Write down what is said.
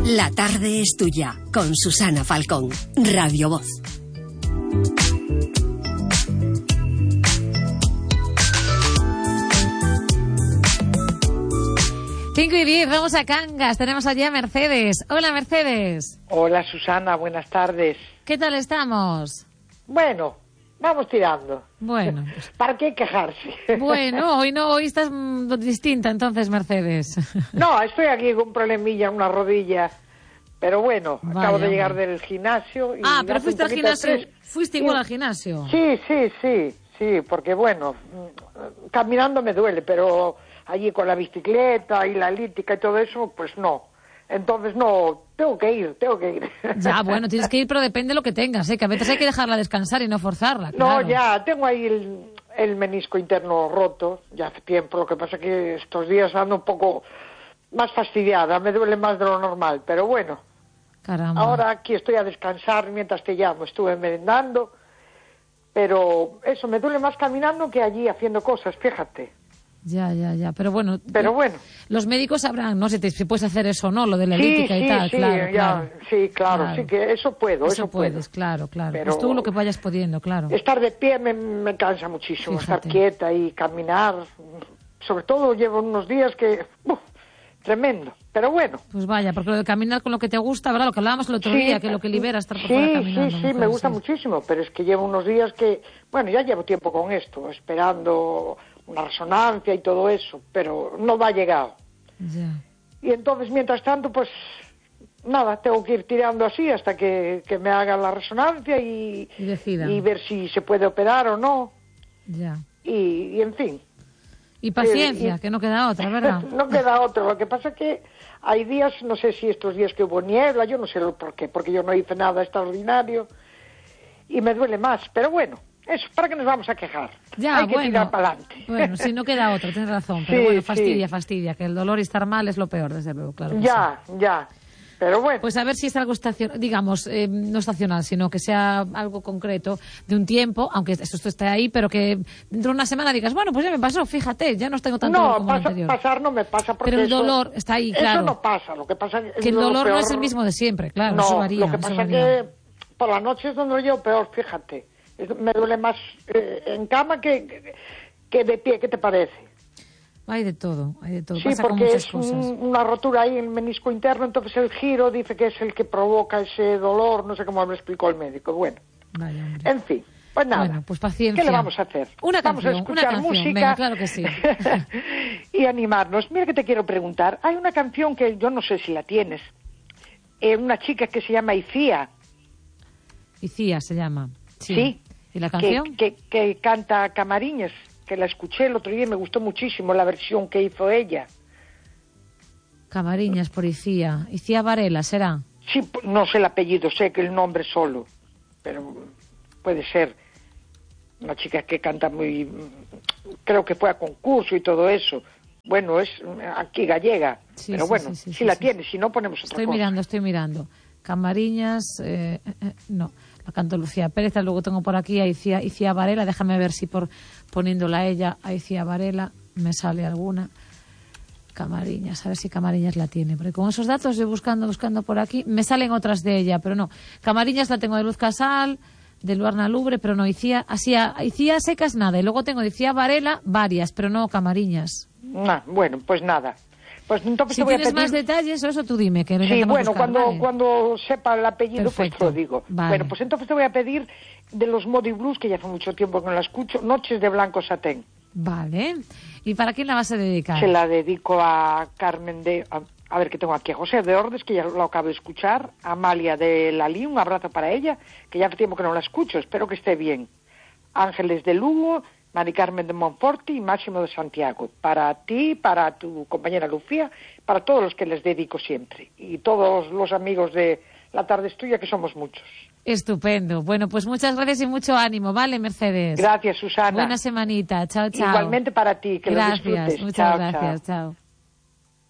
La tarde es tuya, con Susana Falcón, Radio Voz. Cinco y 10, vamos a Cangas. Tenemos allí a Mercedes. Hola, Mercedes. Hola, Susana, buenas tardes. ¿Qué tal estamos? Bueno, vamos tirando. Bueno. ¿Para qué quejarse? Bueno, hoy estás distinta entonces, Mercedes. No, estoy aquí con un problemilla en una rodilla, pero bueno, Vaya, acabo de llegar del gimnasio. Y pero fuiste al gimnasio. ¿Fuiste igual al gimnasio? Sí, porque bueno, caminando me duele, pero allí con la bicicleta y la elíptica y todo eso, pues no. Entonces no, tengo que ir. Ya, bueno, tienes que ir, pero depende de lo que tengas, que a veces hay que dejarla descansar y no forzarla. No, claro. ya, tengo ahí el menisco interno roto, ya hace tiempo, lo que pasa que estos días ando un poco más fastidiada, me duele más de lo normal, pero bueno. Caramba. Ahora aquí estoy a descansar mientras te llamo, estuve merendando, pero eso, me duele más caminando que allí haciendo cosas, fíjate. Ya, pero bueno. Bueno. Los médicos sabrán, no sé si puedes hacer eso o no, lo de la elíptica y tal, claro. Sí, claro, sí que eso puedo. Eso puedes, claro. Pero pues tú lo que vayas pudiendo, claro. Estar de pie me cansa muchísimo, Fíjate. Estar quieta y caminar, sobre todo llevo unos días que... tremendo, pero bueno. Pues vaya, porque lo de caminar con lo que te gusta, ¿verdad? Lo que hablábamos el otro día, que lo que libera estar por fuera caminando. Sí, me gusta muchísimo, pero es que llevo unos días que... Bueno, ya llevo tiempo con esto, esperando una resonancia y todo eso, pero no va llegado. Ya. Y entonces, mientras tanto, pues nada, tengo que ir tirando así hasta que me hagan la resonancia y decidan. Y ver si se puede operar o no. Ya. Y en fin. Y paciencia, que no queda otra, ¿verdad? No queda otra. Lo que pasa es que hay días, no sé si estos días que hubo niebla, yo no sé por qué, porque yo no hice nada extraordinario y me duele más. Pero bueno, eso, ¿para qué nos vamos a quejar? Ya, hay que tirar para adelante. Bueno, si no queda otra, tienes razón. Pero bueno, fastidia, que el dolor y estar mal es lo peor, desde luego, claro. Ya. Pero bueno. Pues a ver si es algo digamos, no estacional, sino que sea algo concreto de un tiempo, aunque esto esté ahí, pero que dentro de una semana digas, bueno, pues ya me pasó, fíjate, ya no tengo tanto dolor como el anterior. Pasar no me pasa porque pero el dolor está ahí, claro. Eso no pasa, lo que pasa es que el dolor no es el mismo de siempre, claro, no, eso varía. Lo que pasa es que por la noche es donde lo llevo peor, fíjate. Me duele más en cama que de pie, ¿qué te parece? Hay de todo. Sí, pasa porque con es cosas. una rotura ahí en el menisco interno, entonces el giro dice que es el que provoca ese dolor, no sé cómo me explicó el médico. Bueno, vaya, hombre. En fin, pues nada. Bueno, pues paciencia. ¿Qué le vamos a hacer? Vamos a escuchar música. Venga, claro que sí. Y animarnos. Mira que te quiero preguntar. Hay una canción que yo no sé si la tienes. Una chica que se llama Icía. Icía se llama. Sí. ¿Y la canción? Que canta Camariñas, que la escuché el otro día y me gustó muchísimo la versión que hizo ella. Camariñas por Icía. Icía Varela, ¿será? Sí, no sé el apellido, sé que el nombre solo, pero puede ser una chica que canta muy... Creo que fue a concurso y todo eso. Bueno, es aquí gallega, pero bueno, si la tienes, si no ponemos otra cosa. Estoy mirando. Camariñas, no, la cantó Lucía Pérez, luego tengo por aquí a Icía Varela, déjame ver si poniéndola a ella, a Icía Varela, me sale alguna. Camariñas, a ver si Camariñas la tiene, porque con esos datos yo buscando por aquí, me salen otras de ella, pero no. Camariñas la tengo de Luz Casal, de Luarna Lubre, pero no, Icía Secas nada, y luego tengo de Icía Varela varias, pero no Camariñas. Bueno, pues nada. Pues entonces si te voy tienes a pedir... más detalles, eso tú dime. Que sí, bueno, buscar, cuando sepa el apellido, perfecto, pues te lo digo. Vale. Bueno, pues entonces te voy a pedir de los Modi Blues, que ya hace mucho tiempo que no la escucho, Noches de Blanco Satén. Vale. ¿Y para quién la vas a dedicar? Se la dedico a Carmen a ver, que tengo aquí a José de Ordes, que ya lo acabo de escuchar, a Amalia de Lalí, un abrazo para ella, que ya hace tiempo que no la escucho, espero que esté bien. Ángeles de Lugo, Mari Carmen de Monforti y Máximo de Santiago. Para ti, para tu compañera Lucía, para todos los que les dedico siempre. Y todos los amigos de La Tarde es Tuya, que somos muchos. Estupendo. Bueno, pues muchas gracias y mucho ánimo, ¿vale, Mercedes? Gracias, Susana. Buena semanita. Chao, chao. Igualmente para ti, que lo disfrutes. Gracias, muchas gracias. Chao.